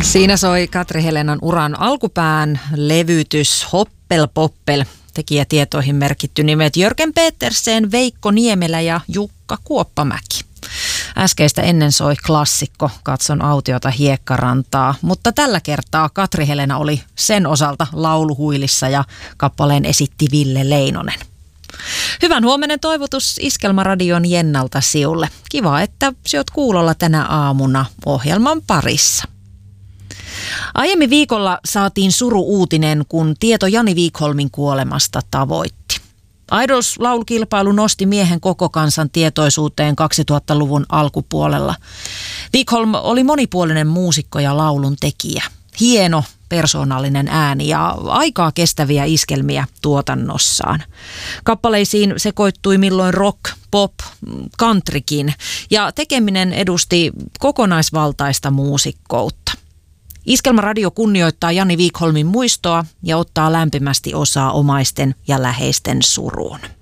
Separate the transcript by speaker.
Speaker 1: Siinä soi Katri Helenan uran alkupään levytys Hoppel Poppel. Tekijätietoihin merkitty nimet Jörgen Petersen, Veikko Niemelä ja Jukka Kuoppamäki. Äskeistä ennen soi klassikko Katson autiota hiekkarantaa, mutta tällä kertaa Katri Helena oli sen osalta lauluhuilissa ja kappaleen esitti Ville Leinonen. Hyvän huomenen toivotus Iskelmaradion Jennalta Siulle. Kiva, että sä oot kuulolla tänä aamuna ohjelman parissa. Aiemmin viikolla saatiin suru-uutinen, kun tieto Jani Wikholmin kuolemasta tavoitti. Idols-laulukilpailu nosti miehen koko kansan tietoisuuteen 2000-luvun alkupuolella. Wikholm oli monipuolinen muusikko ja laulun tekijä. Hieno, persoonallinen ääni ja aikaa kestäviä iskelmiä tuotannossaan. Kappaleisiin sekoittui milloin rock, pop, countrykin ja tekeminen edusti kokonaisvaltaista muusikkoutta. Iskelmaradio kunnioittaa Jani Wikholmin muistoa ja ottaa lämpimästi osaa omaisten ja läheisten suruun.